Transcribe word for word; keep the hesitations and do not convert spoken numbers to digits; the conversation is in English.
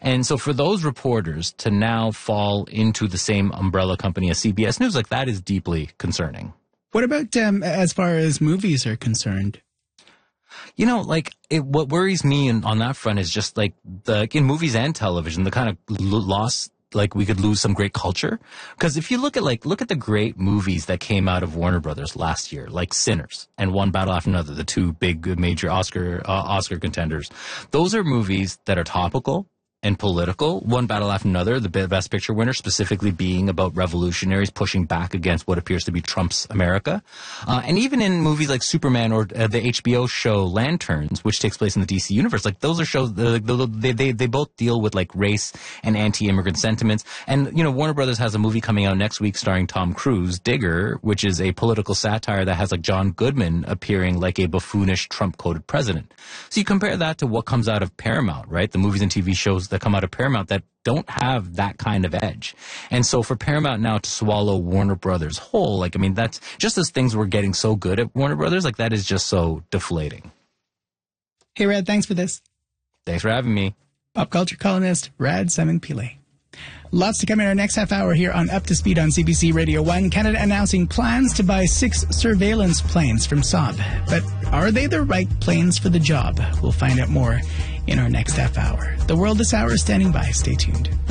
And so for those reporters to now fall into the same umbrella company as C B S News, like that is deeply concerning. What about um, as far as movies are concerned? You know, like, it, what worries me in, on that front is just, like, the in movies and television, the kind of l- loss, like, we could lose some great culture. Because if you look at, like, look at the great movies that came out of Warner Brothers last year, like Sinners and One Battle After Another, the two big major Oscar uh, Oscar contenders. Those are movies that are topical and political. One Battle After Another, the Best Picture winner, specifically being about revolutionaries pushing back against what appears to be Trump's America. Uh, and even in movies like Superman or uh, the H B O show Lanterns, which takes place in the D C universe, like those are shows, uh, they, they, they both deal with like race and anti-immigrant sentiments. And, you know, Warner Brothers has a movie coming out next week starring Tom Cruise, Digger, which is a political satire that has like John Goodman appearing like a buffoonish Trump-coded president. So you compare that to what comes out of Paramount, right? The movies and T V shows that come out of Paramount that don't have that kind of edge. And so for Paramount now to swallow Warner Brothers whole, like, I mean, that's just as things were getting so good at Warner Brothers, like that is just so deflating. Hey, Rad, thanks for this. Thanks for having me. Pop culture columnist Rad Simon Pillay. Lots to come in our next half hour here on Up to Speed on C B C Radio one. Canada announcing plans to buy six surveillance planes from Saab. But are they the right planes for the job? We'll find out more in our next half hour. The World This Hour is standing by. Stay tuned.